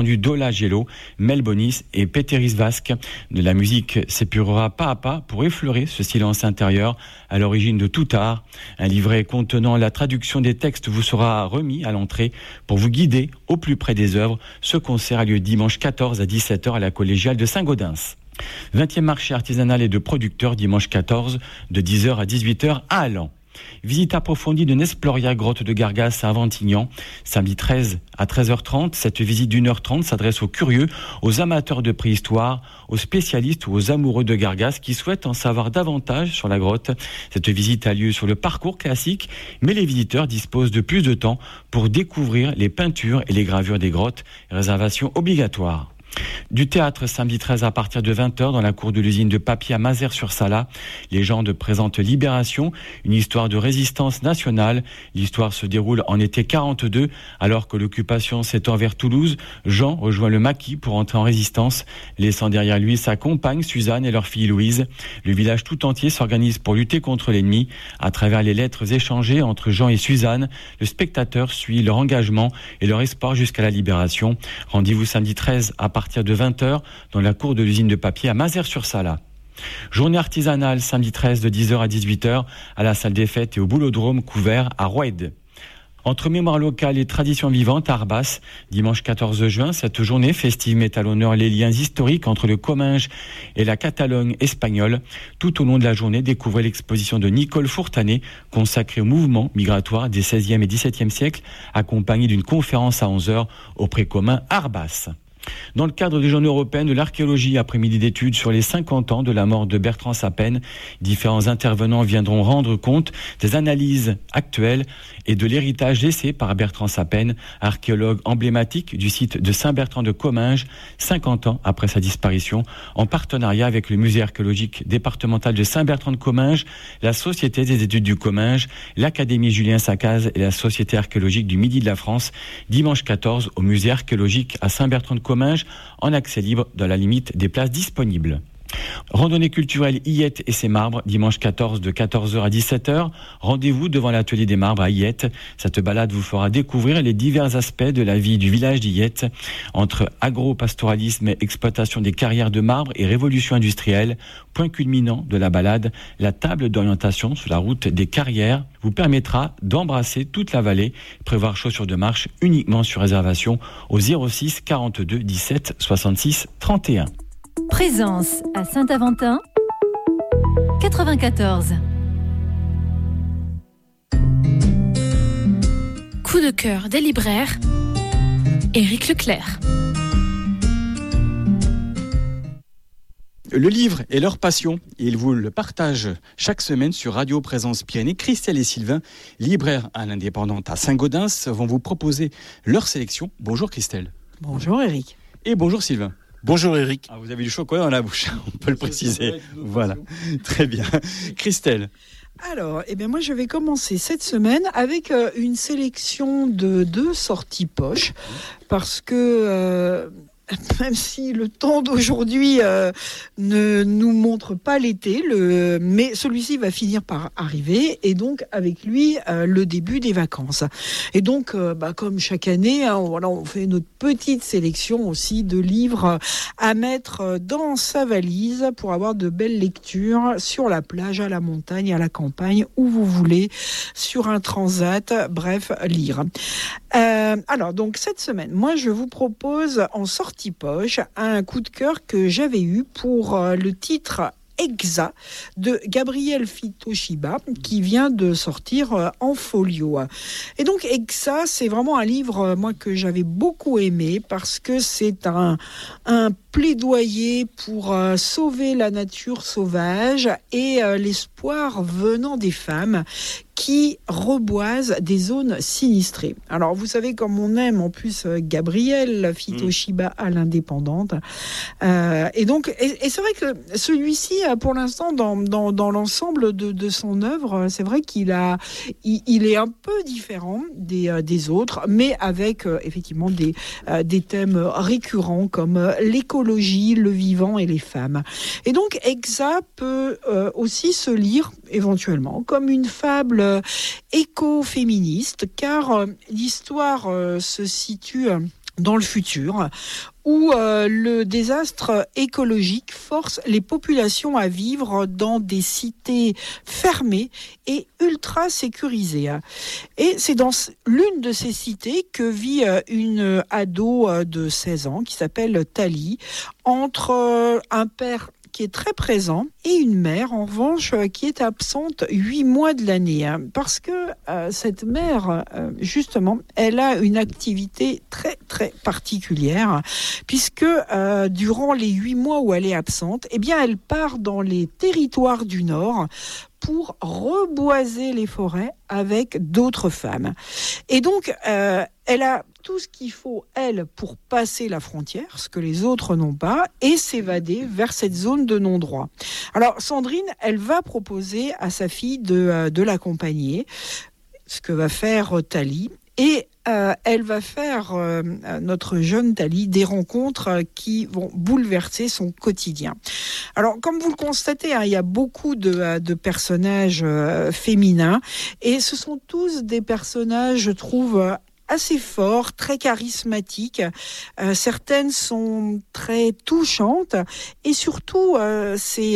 du Dola Gelo, Mel Bonis et Peteris Vasque. De la musique s'épurera pas à pas pour effleurer ce silence intérieur à l'origine de tout art. Un livret contenant la traduction des textes vous sera remis à l'entrée pour vous guider au plus près des œuvres. Ce concert a lieu dimanche 14 à 17h à la collégiale de Saint-Gaudens. 20e marché artisanal et de producteurs dimanche 14 de 10h à 18h à Allan. Visite approfondie de Nesploria, grotte de Gargas à Aventignan, samedi 13 à 13h30. Cette visite d'1h30 s'adresse aux curieux, aux amateurs de préhistoire, aux spécialistes ou aux amoureux de Gargas qui souhaitent en savoir davantage sur la grotte. Cette visite a lieu sur le parcours classique, mais les visiteurs disposent de plus de temps pour découvrir les peintures et les gravures des grottes. Réservation obligatoire. Du théâtre samedi 13 à partir de 20h dans la cour de l'usine de papier à Mazères-sur-Sala. Légende présente Libération, une histoire de résistance nationale. L'histoire se déroule en été 42, alors que l'occupation s'étend vers Toulouse. Jean rejoint le maquis pour entrer en résistance, laissant derrière lui sa compagne Suzanne et leur fille Louise. Le village tout entier s'organise pour lutter contre l'ennemi. À travers les lettres échangées entre Jean et Suzanne, le spectateur suit leur engagement et leur espoir jusqu'à la libération. Rendez-vous samedi 13 à partir de 20h dans la cour de l'usine de papier à Mazères-sur-Sala. Journée artisanale samedi 13 de 10h à 18h à la salle des fêtes et au boulodrome couvert à Roide. Entre mémoire locale et tradition vivante à Arbas, dimanche 14 juin, cette journée festive met à l'honneur les liens historiques entre le Comminges et la Catalogne espagnole. Tout au long de la journée, découvrez l'exposition de Nicole Fourtanet, consacrée au mouvement migratoire des 16e et 17e siècles, accompagnée d'une conférence à 11h au précommun Arbas. Dans le cadre des Journées européennes de l'archéologie, après-midi d'études sur les 50 ans de la mort de Bertrand Sapène, différents intervenants viendront rendre compte des analyses actuelles et de l'héritage laissé par Bertrand Sapène, archéologue emblématique du site de Saint-Bertrand de Comminges, 50 ans après sa disparition, en partenariat avec le musée archéologique départemental de Saint-Bertrand de Comminges, la Société des études du Comminges, l'Académie Julien Sacaz et la Société archéologique du Midi de la France, dimanche 14 au musée archéologique à Saint-Bertrand de Comminges, en accès libre dans la limite des places disponibles. Randonnée culturelle Yette et ses marbres, dimanche 14 de 14h à 17h. Rendez-vous devant l'atelier des marbres à Yette. Cette balade vous fera découvrir les divers aspects de la vie du village d'Yette, entre agro-pastoralisme et exploitation des carrières de marbre et révolution industrielle. Point culminant de la balade, la table d'orientation sur la route des carrières vous permettra d'embrasser toute la vallée. Prévoir chaussures de marche uniquement sur réservation au 06 42 17 66 31. Présence à Saint-Aventin 94. Coup de cœur des libraires, Éric Leclerc. Le livre est leur passion et ils vous le partagent chaque semaine sur Radio Présence Pyrénées. Christelle et Sylvain, libraires à l'Indépendante à Saint-Gaudens, vont vous proposer leur sélection. Bonjour Christelle. Bonjour Éric. Et bonjour Sylvain. Bonjour Éric. Ah, vous avez du chocolat dans la bouche, on peut le préciser. Voilà, très bien. Christelle. Alors, moi je vais commencer cette semaine avec une sélection de 2 sorties poche, parce que même si le temps d'aujourd'hui ne nous montre pas l'été, mais celui-ci va finir par arriver, et donc avec lui le début des vacances. Et donc, comme chaque année, on fait notre petite sélection aussi de livres à mettre dans sa valise pour avoir de belles lectures sur la plage, à la montagne, à la campagne, où vous voulez, sur un transat, bref, lire. Alors, donc cette semaine, moi je vous propose en sortie poche un coup de cœur que j'avais eu pour le titre Exa de Gabriel Fitoshiba, qui vient de sortir en folio. Et donc Exa, c'est vraiment un livre moi que j'avais beaucoup aimé, parce que c'est un plaidoyer pour sauver la nature sauvage et l'espoir venant des femmes qui reboisent des zones sinistrées. Alors, vous savez, comme on aime en plus Gabriel Fitoshiba à l'Indépendante. Et donc, et c'est vrai que celui-ci, pour l'instant, dans l'ensemble de son œuvre, c'est vrai qu'il est un peu différent des autres, mais avec effectivement des thèmes récurrents comme l'écologie, le vivant et les femmes. Et donc, Exa peut aussi se lire éventuellement comme une fable écoféministe, car l'histoire se situe dans le futur, où le désastre écologique force les populations à vivre dans des cités fermées et ultra sécurisées. Et c'est dans l'une de ces cités que vit une ado de 16 ans qui s'appelle Tali, entre un père qui est très présent et une mère, en revanche, qui est absente 8 mois de l'année. Parce que cette mère, justement, elle a une activité très, très particulière, puisque durant les 8 mois où elle est absente, eh bien, elle part dans les territoires du Nord pour reboiser les forêts avec d'autres femmes. Et donc, elle a tout ce qu'il faut, elle, pour passer la frontière, ce que les autres n'ont pas, et s'évader vers cette zone de non-droit. Alors, Sandrine, elle va proposer à sa fille de l'accompagner, ce que va faire Tali, et elle va faire, notre jeune Tali, des rencontres qui vont bouleverser son quotidien. Alors, comme vous le constatez, il y a beaucoup de personnages féminins, et ce sont tous des personnages, je trouve, assez forts, très charismatiques. Certaines sont très touchantes, et surtout, ces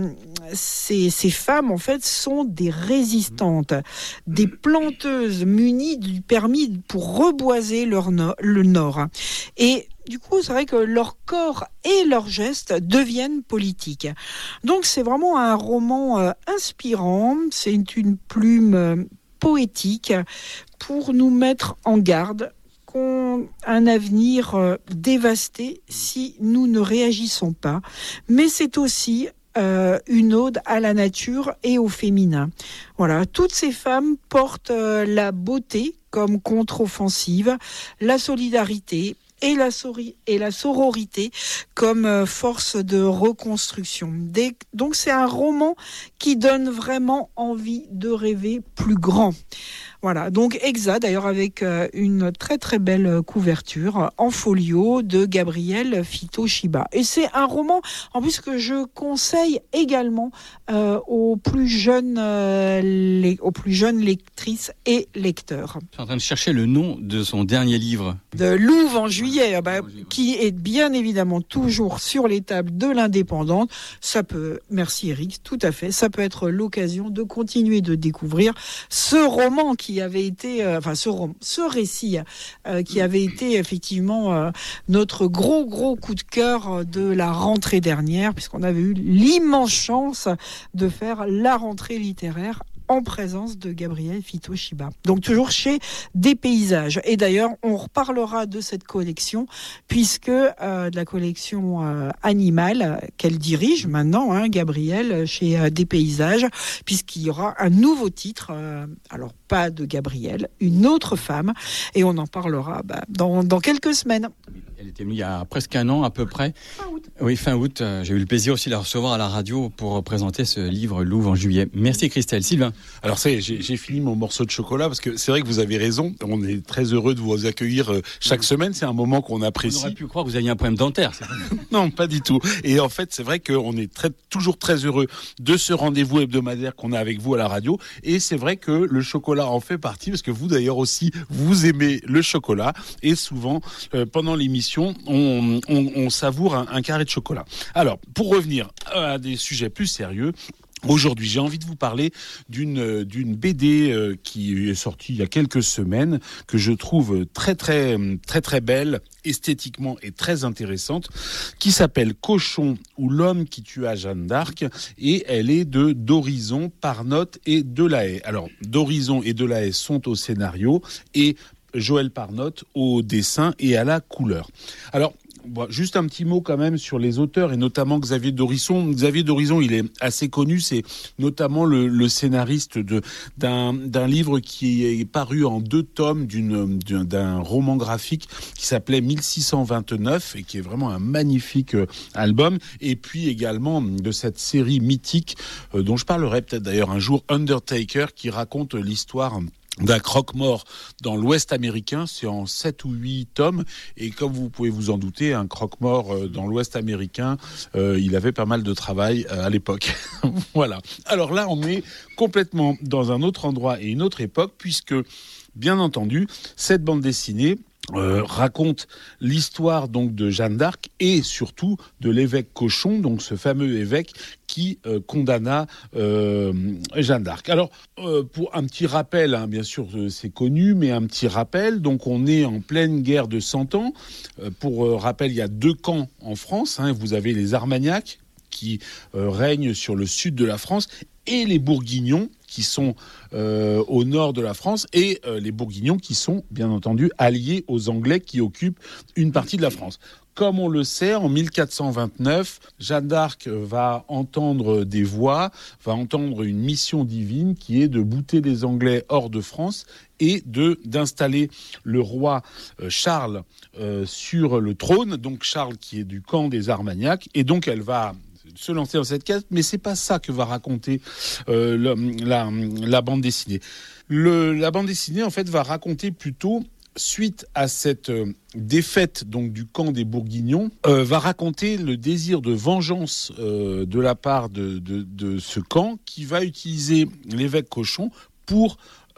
femmes, en fait, sont des résistantes, des planteuses munies du permis pour reboiser le Nord. Et du coup, c'est vrai que leur corps et leurs gestes deviennent politiques. Donc, c'est vraiment un roman inspirant. C'est une plume poétique pour nous mettre en garde contre un avenir dévasté si nous ne réagissons pas. Mais c'est aussi une ode à la nature et au féminin. Voilà, toutes ces femmes portent la beauté comme contre-offensive, la solidarité et la sororité comme force de reconstruction. Donc c'est un roman qui donne vraiment envie de rêver plus grand. Voilà, donc Exa, d'ailleurs avec une très très belle couverture en folio de Gabriel Fito-Shiba. Et c'est un roman, en plus, que je conseille également aux plus jeunes lectrices et lecteurs. Je suis en train de chercher le nom de son dernier livre. De Louvre en juillet, qui est bien évidemment toujours sur les tables de l'Indépendante. Ça peut, merci Eric, tout à fait, ça peut être l'occasion de continuer de découvrir ce roman qui avait été, ce récit qui avait été effectivement notre gros coup de cœur de la rentrée dernière, puisqu'on avait eu l'immense chance de faire la rentrée littéraire en présence de Gabriel Fito-Shiba. Donc toujours chez Des Paysages. Et d'ailleurs, on reparlera de cette collection, puisque de la collection animale qu'elle dirige maintenant, Gabriel, chez Des Paysages, puisqu'il y aura un nouveau titre, alors pas de Gabriel, une autre femme, et on en parlera dans quelques semaines. Elle était venue il y a presque un an à peu près. Fin août. Oui, fin août. J'ai eu le plaisir aussi de la recevoir à la radio pour présenter ce livre Louvre en juillet. Merci Christelle. Sylvain. Alors j'ai fini mon morceau de chocolat, parce que c'est vrai que vous avez raison. On est très heureux de vous accueillir chaque semaine. C'est un moment qu'on apprécie. On aurait pu croire que vous aviez un problème dentaire. Non, pas du tout. Et en fait, c'est vrai qu'on est toujours très heureux de ce rendez-vous hebdomadaire qu'on a avec vous à la radio. Et c'est vrai que le chocolat en fait partie, parce que vous d'ailleurs aussi, vous aimez le chocolat. Et souvent, pendant l'émission, on savoure un carré de chocolat. Alors, pour revenir à des sujets plus sérieux, aujourd'hui, j'ai envie de vous parler d'une BD qui est sortie il y a quelques semaines, que je trouve très belle, esthétiquement et très intéressante, qui s'appelle Cochon ou l'homme qui tua Jeanne d'Arc, et elle est de d'Horizon, Parnotte et Delahaye. Alors, d'Horizon et Delahaye sont au scénario et Joël Parnotte au dessin et à la couleur. Alors, juste un petit mot quand même sur les auteurs, et notamment Xavier Dorisson. Xavier Dorisson, il est assez connu, c'est notamment le scénariste d'un livre qui est paru en 2 tomes d'un roman graphique qui s'appelait 1629, et qui est vraiment un magnifique album. Et puis également de cette série mythique dont je parlerai peut-être d'ailleurs un jour, Undertaker, qui raconte l'histoire d'un croque-mort dans l'Ouest américain. C'est en 7 ou 8 tomes, et comme vous pouvez vous en douter, un croque-mort dans l'Ouest américain, il avait pas mal de travail à l'époque. Voilà. Alors là, on est complètement dans un autre endroit et une autre époque, puisque, bien entendu, cette bande dessinée, raconte l'histoire donc de Jeanne d'Arc et surtout de l'évêque Cochon, donc ce fameux évêque qui condamna Jeanne d'Arc. Alors, pour un petit rappel, hein, bien sûr c'est connu, mais un petit rappel, donc on est en pleine guerre de 100 ans. Pour rappel, il y a 2 camps en France, hein. Vous avez les Armagnacs qui règnent sur le sud de la France et les Bourguignons qui sont au nord de la France, et les Bourguignons qui sont, bien entendu, alliés aux Anglais qui occupent une partie de la France. Comme on le sait, en 1429, Jeanne d'Arc va entendre des voix, va entendre une mission divine qui est de bouter les Anglais hors de France et d'installer le roi Charles sur le trône, donc Charles qui est du camp des Armagnacs, et donc elle va se lancer dans cette quête, mais c'est pas ça que va raconter la bande dessinée. La bande dessinée, en fait, va raconter plutôt, suite à cette défaite donc du camp des Bourguignons, va raconter le désir de vengeance de la part de ce camp qui va utiliser l'évêque Cochon pour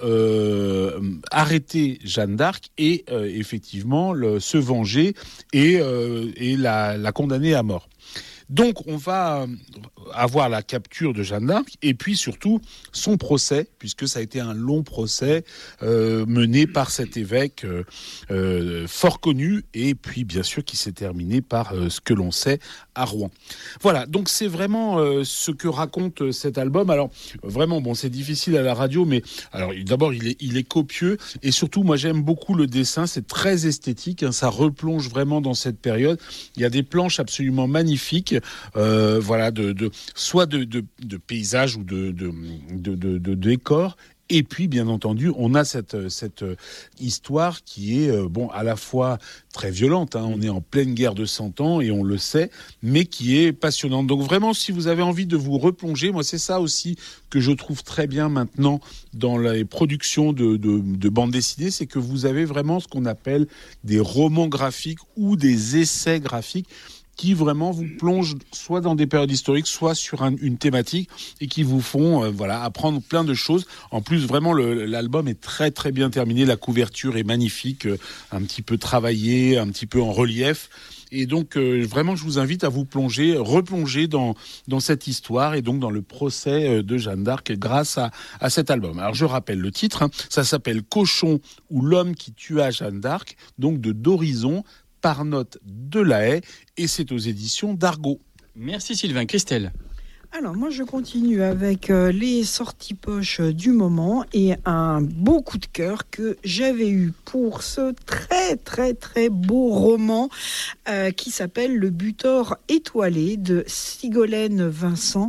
arrêter Jeanne d'Arc et effectivement se venger et la condamner à mort. Donc on va avoir la capture de Jeanne d'Arc et puis surtout son procès, puisque ça a été un long procès mené par cet évêque fort connu, et puis bien sûr qui s'est terminé par ce que l'on sait à Rouen. Voilà, donc c'est vraiment ce que raconte cet album. Alors vraiment, bon, c'est difficile à la radio, mais alors d'abord il est copieux, et surtout moi j'aime beaucoup le dessin, c'est très esthétique, hein, ça replonge vraiment dans cette période. Il y a des planches absolument magnifiques, voilà, soit de paysages ou de décors. Et puis, bien entendu, on a cette histoire qui est, à la fois très violente, hein, on est en pleine guerre de 100 ans et on le sait, mais qui est passionnante. Donc vraiment, si vous avez envie de vous replonger, moi c'est ça aussi que je trouve très bien maintenant dans les productions de bandes dessinées, c'est que vous avez vraiment ce qu'on appelle des romans graphiques ou des essais graphiques qui vraiment vous plongent soit dans des périodes historiques, soit sur une thématique, et qui vous font apprendre plein de choses. En plus, vraiment, l'album est très très bien terminé, la couverture est magnifique, un petit peu travaillée, un petit peu en relief. Et donc, vraiment, je vous invite à vous replonger dans cette histoire et donc dans le procès de Jeanne d'Arc grâce à cet album. Alors, je rappelle le titre, hein, ça s'appelle Cochon ou l'homme qui tua Jeanne d'Arc, donc de d'Horizon, par note de La Haye, et c'est aux éditions d'Argo. Merci Sylvain. Christelle. Alors moi je continue avec les sorties poches du moment et un beau coup de cœur que j'avais eu pour ce très très très beau roman qui s'appelle Le Butor étoilé de Sigolène Vincent,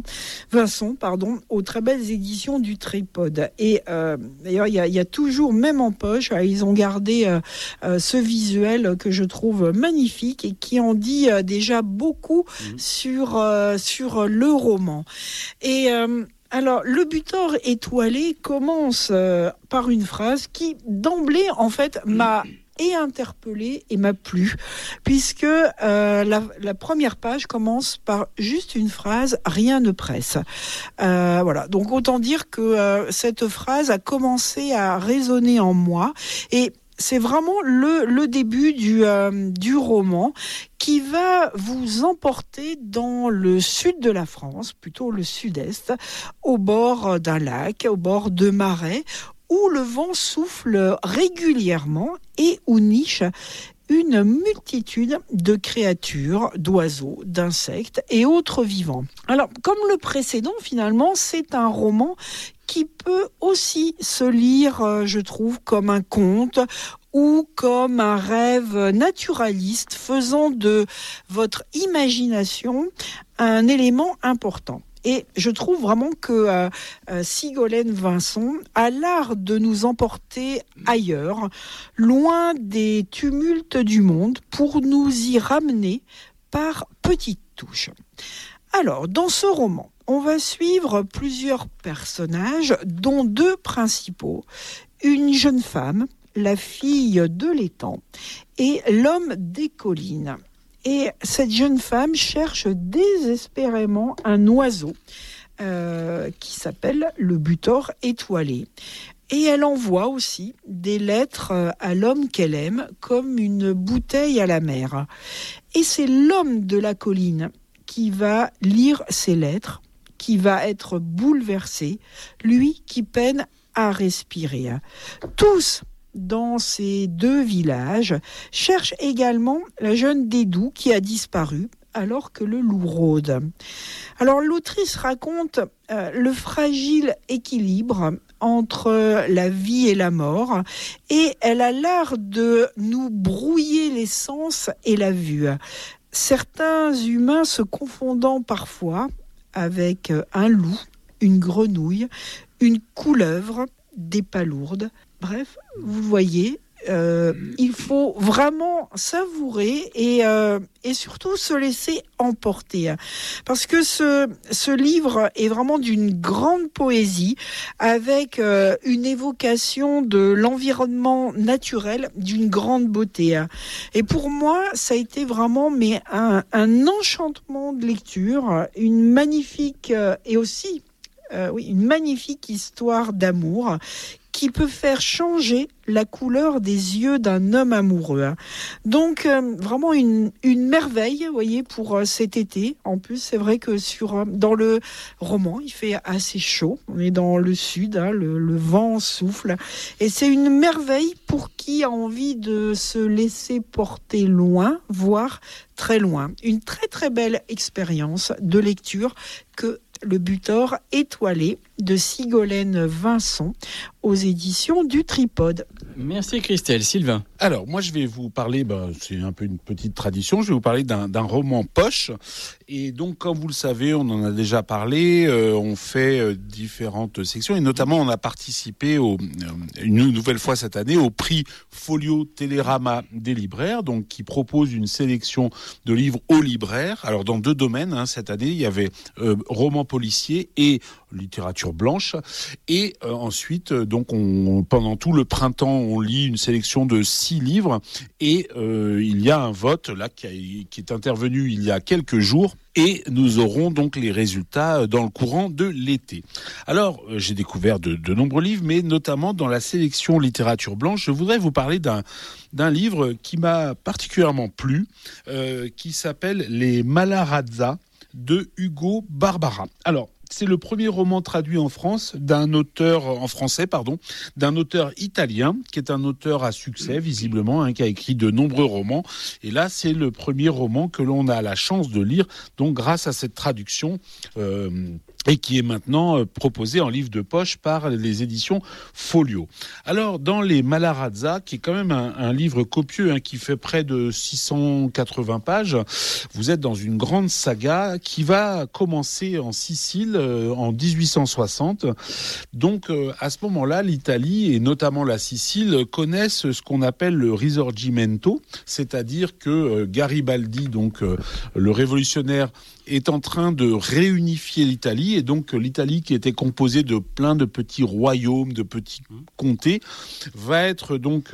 aux très belles éditions du Tripode. Et d'ailleurs il y a toujours, même en poche, ils ont gardé ce visuel que je trouve magnifique et qui en dit déjà beaucoup sur le roman. Et alors, Le Butor étoilé commence par une phrase qui, d'emblée, en fait, m'a interpellée et m'a plu, puisque la première page commence par juste une phrase « Rien ne presse ». Voilà, donc autant dire que cette phrase a commencé à résonner en moi, et c'est vraiment le début du roman qui va vous emporter dans le sud de la France, plutôt le sud-est, au bord d'un lac, au bord de marais, où le vent souffle régulièrement et où niche une multitude de créatures, d'oiseaux, d'insectes et autres vivants. Alors, comme le précédent, finalement, c'est un roman qui peut aussi se lire, je trouve, comme un conte ou comme un rêve naturaliste, faisant de votre imagination un élément important. Et je trouve vraiment que Sigolène Vincent a l'art de nous emporter ailleurs, loin des tumultes du monde, pour nous y ramener par petites touches. Alors, dans ce roman, on va suivre plusieurs personnages, dont 2 principaux. Une jeune femme, la fille de l'étang, et l'homme des collines. Et cette jeune femme cherche désespérément un oiseau qui s'appelle le Butor étoilé. Et elle envoie aussi des lettres à l'homme qu'elle aime, comme une bouteille à la mer. Et c'est l'homme de la colline qui va lire ces lettres, qui va être bouleversé, lui qui peine à respirer. Tous, dans ces deux villages, cherchent également la jeune Dédou qui a disparu alors que le loup rôde. Alors l'autrice raconte le fragile équilibre entre la vie et la mort, et elle a l'art de nous brouiller les sens et la vue. Certains humains se confondant parfois avec un loup, une grenouille, une couleuvre, des palourdes. Bref, vous voyez, il faut vraiment savourer et surtout se laisser emporter. Parce que ce livre est vraiment d'une grande poésie, avec une évocation de l'environnement naturel d'une grande beauté. Et pour moi, ça a été vraiment un enchantement de lecture, une magnifique et aussi une magnifique histoire d'amour qui peut faire changer la couleur des yeux d'un homme amoureux. Donc vraiment une merveille, vous voyez, pour cet été. En plus, c'est vrai que dans le roman, il fait assez chaud. On est dans le sud, le vent souffle. Et c'est une merveille pour qui a envie de se laisser porter loin, voire très loin. Une très très belle expérience de lecture que Le Butor étoilé de Sigolène Vincent aux éditions du Tripode. Merci Christelle. Sylvain. Alors, moi, je vais vous parler, c'est un peu une petite tradition, je vais vous parler d'un roman poche. Et donc, comme vous le savez, on en a déjà parlé, on fait différentes sections, et notamment, on a participé une nouvelle fois cette année au prix Folio Télérama des libraires, donc qui propose une sélection de livres aux libraires. Alors, dans deux domaines, cette année, il y avait roman policier et littérature blanche. Et ensuite, donc, pendant tout le printemps, on lit une sélection de 6 livres. Et il y a un vote là qui est intervenu il y a quelques jours. Et nous aurons donc les résultats dans le courant de l'été. Alors, j'ai découvert de nombreux livres, mais notamment dans la sélection littérature blanche, je voudrais vous parler d'un livre qui m'a particulièrement plu, qui s'appelle Les Malarazza de Hugo Barbara. Alors, c'est le premier roman traduit en France d'un auteur italien, qui est un auteur à succès, visiblement, qui a écrit de nombreux romans. Et là, c'est le premier roman que l'on a la chance de lire, donc grâce à cette traduction, et qui est maintenant proposé en livre de poche par les éditions Folio. Alors, dans Les Malarazza, qui est quand même un livre copieux, qui fait près de 680 pages, vous êtes dans une grande saga qui va commencer en Sicile en 1860. Donc, à ce moment-là, l'Italie et notamment la Sicile connaissent ce qu'on appelle le Risorgimento, c'est-à-dire que Garibaldi, donc le révolutionnaire, est en train de réunifier l'Italie, et donc l'Italie, qui était composée de plein de petits royaumes, de petits comtés, va être donc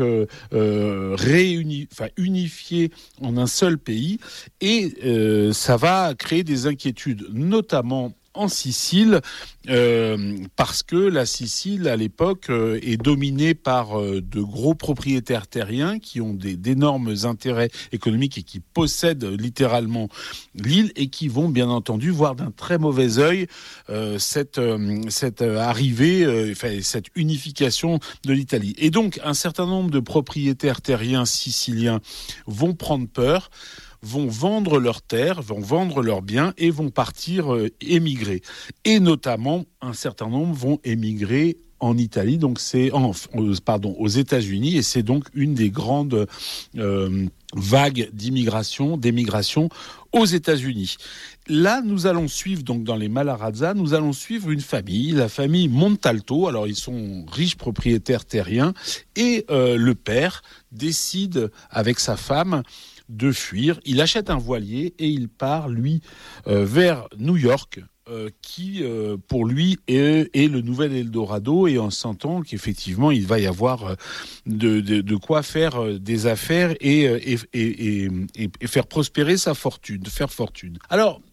unifiée en un seul pays, et ça va créer des inquiétudes, notamment en Sicile, parce que la Sicile, à l'époque, est dominée par de gros propriétaires terriens qui ont d'énormes intérêts économiques et qui possèdent littéralement l'île, et qui vont bien entendu voir d'un très mauvais œil cette arrivée, cette unification de l'Italie. Et donc, un certain nombre de propriétaires terriens siciliens vont prendre peur, vont vendre leurs terres, vont vendre leurs biens et vont partir émigrer. Et notamment, un certain nombre vont émigrer en Italie, donc aux États-Unis, et c'est donc une des grandes vagues d'émigration aux États-Unis. Là, nous allons suivre, donc dans les Malarazza, nous allons suivre une famille, la famille Montalto. Alors, ils sont riches propriétaires terriens, et le père décide avec sa femme de fuir. Il achète un voilier et il part, lui, vers New York, qui, pour lui, est le nouvel Eldorado, et on s'entend qu'effectivement, il va y avoir de quoi faire des affaires et faire prospérer sa fortune, faire fortune. Alors,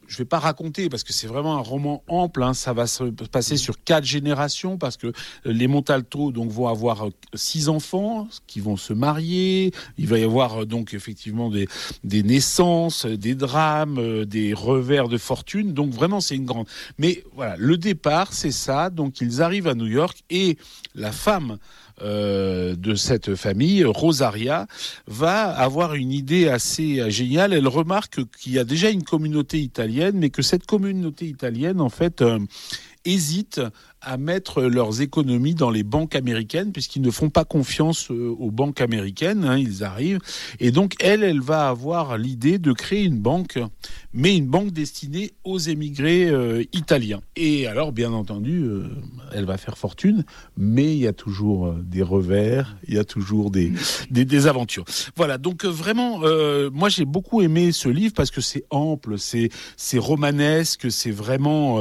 je vais pas raconter parce que c'est vraiment un roman ample. Ça va se passer sur 4 générations parce que les Montalto donc vont avoir 6 enfants qui vont se marier. Il va y avoir donc effectivement des naissances, des drames, des revers de fortune. Donc vraiment c'est une grande. Mais voilà, le départ c'est ça. Donc ils arrivent à New York et la femme de cette famille, Rosaria, va avoir une idée assez géniale. Elle remarque qu'il y a déjà une communauté italienne, mais que cette communauté italienne, en fait, hésite à mettre leurs économies dans les banques américaines, puisqu'ils ne font pas confiance aux banques américaines, ils arrivent. Et donc, elle va avoir l'idée de créer une banque, mais une banque destinée aux émigrés italiens. Et alors, bien entendu, elle va faire fortune, mais il y a toujours des revers, il y a toujours des aventures. Voilà, donc vraiment, moi j'ai beaucoup aimé ce livre parce que c'est ample, c'est romanesque, c'est vraiment,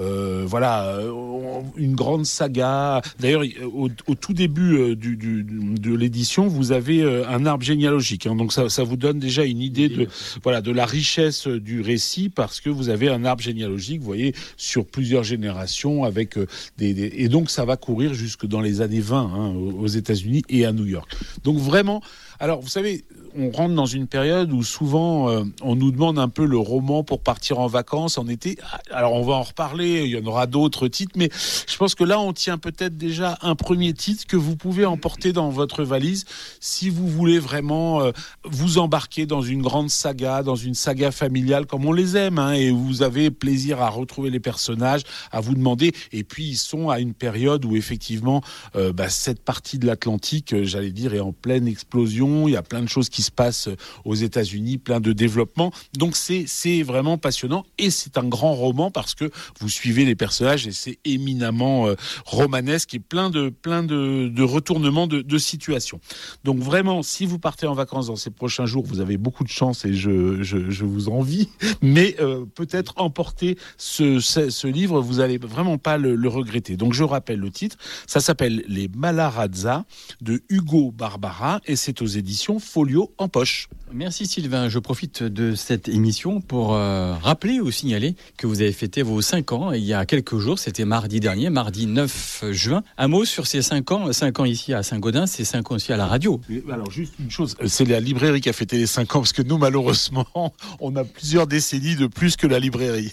une grande saga. D'ailleurs, au tout début de l'édition, vous avez un arbre généalogique. Donc ça vous donne déjà une idée de la richesse du récit parce que vous avez un arbre généalogique, vous voyez, sur plusieurs générations avec et donc ça va courir jusque dans les années 20 aux États-Unis et à New York. Donc vraiment, alors vous savez, on rentre dans une période où souvent on nous demande un peu le roman pour partir en vacances en été. Alors on va en reparler, il y en aura d'autres titres, mais je pense que là on tient peut-être déjà un premier titre que vous pouvez emporter dans votre valise si vous voulez vraiment vous embarquer dans une grande saga, dans une saga familiale comme on les aime, et vous avez plaisir à retrouver les personnages, à vous demander. Et puis ils sont à une période où effectivement cette partie de l'Atlantique, j'allais dire, est en pleine explosion. Il y a plein de choses qui se passe aux États-Unis, plein de développement. Donc c'est vraiment passionnant et c'est un grand roman parce que vous suivez les personnages et c'est éminemment romanesque et plein de retournements de situation. Donc vraiment, si vous partez en vacances dans ces prochains jours, vous avez beaucoup de chance et je vous envie, mais peut-être emporter ce livre, vous allez vraiment pas le regretter. Donc je rappelle le titre, ça s'appelle Les Malarazza de Hugo Barbara et c'est aux éditions Folio en poche. Merci Sylvain, je profite de cette émission pour rappeler ou signaler que vous avez fêté vos 5 ans il y a quelques jours, c'était mardi dernier, mardi 9 juin. Un mot sur ces 5 ans ici à Saint-Gaudens, c'est 5 ans aussi à la radio. Alors juste une chose, c'est la librairie qui a fêté les 5 ans parce que nous malheureusement on a plusieurs décennies de plus que la librairie.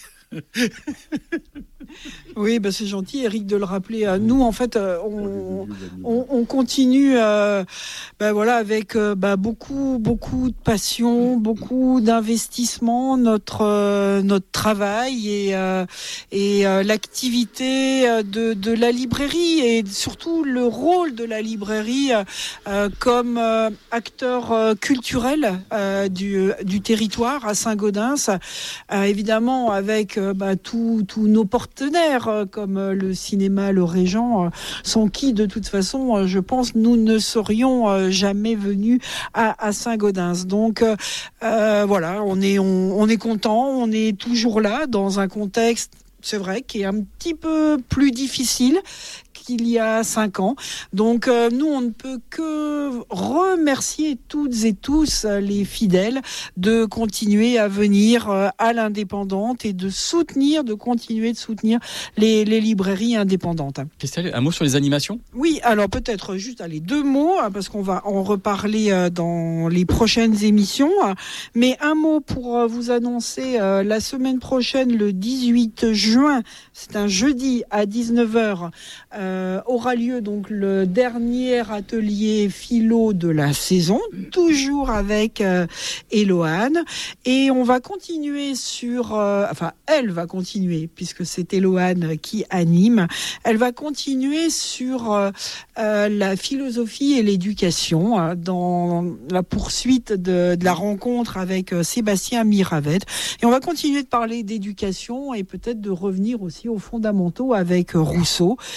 Oui, c'est gentil, Eric, de le rappeler. Nous, en fait, on continue, avec beaucoup de passion, beaucoup d'investissement, notre travail et l'activité de la librairie et surtout le rôle de la librairie comme acteur culturel du territoire à Saint-Gaudens, évidemment avec tous nos partenaires comme le cinéma, le Régent, sans qui de toute façon je pense nous ne serions jamais venus à Saint-Gaudens. Donc on est content, on est toujours là dans un contexte, c'est vrai, qui est un petit peu plus difficile qu'il y a 5 ans. Donc nous, on ne peut que remercier toutes et tous les fidèles de continuer à venir à l'indépendante et de continuer de soutenir les librairies indépendantes. Christelle, un mot sur les animations ? Oui, alors peut-être juste 2 mots, parce qu'on va en reparler dans les prochaines émissions. Mais un mot pour vous annoncer la semaine prochaine, le 18 juin, c'est un jeudi à 19h, aura lieu donc le dernier atelier philo de la saison, toujours avec Éloane, et on va continuer elle va continuer puisque c'est Éloane qui anime. Elle va continuer sur la philosophie et l'éducation dans la poursuite de la rencontre avec Sébastien Miravet, et on va continuer de parler d'éducation et peut-être de revenir aussi aux fondamentaux avec Rousseau. Et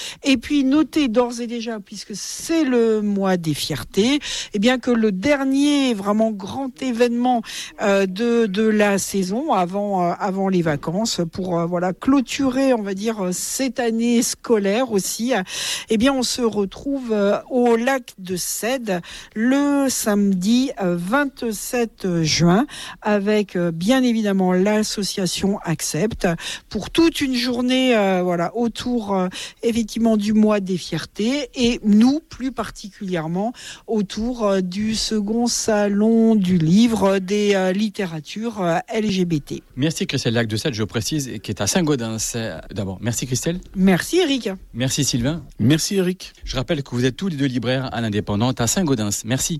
puis notez d'ores et déjà, puisque c'est le mois des fiertés, eh bien que le dernier vraiment grand événement de la saison avant les vacances pour clôturer, on va dire, cette année scolaire aussi, eh bien on se retrouve au lac de Cède le samedi 27 juin avec bien évidemment l'association Accept pour toute une journée autour effectivement du mois des fiertés et nous plus particulièrement autour du second salon du livre des littératures LGBT. Merci Christelle Lac de Cède, je précise, qui est à Saint-Gaudens. D'abord, merci Christelle. Merci Eric. Merci Sylvain. Merci Eric. Je rappelle que vous êtes tous les deux libraires à l'Indépendante à Saint-Gaudens. Merci.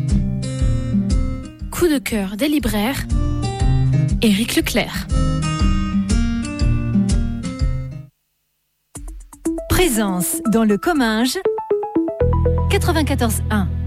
Coup de cœur des libraires, Éric Leclerc. Présence dans le Comminges 94.1.